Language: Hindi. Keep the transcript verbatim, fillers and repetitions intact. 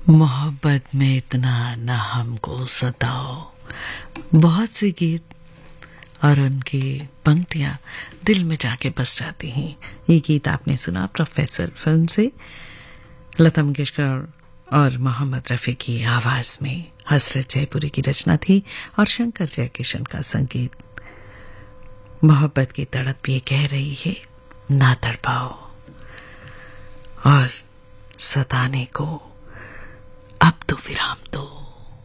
मोहब्बत में इतना न हमको सताओ। बहुत से गीत और उनकी पंक्तियां दिल में जाके बस जाती हैं। ये गीत आपने सुना प्रोफेसर फिल्म से, लता मंगेशकर और मोहम्मद रफ़ी की आवाज में। हसरत जयपुरी की रचना थी और शंकर जयकिशन का संगीत। मोहब्बत की तड़प ये कह रही है ना तड़पाओ, और सताने को अब तो विराम दो।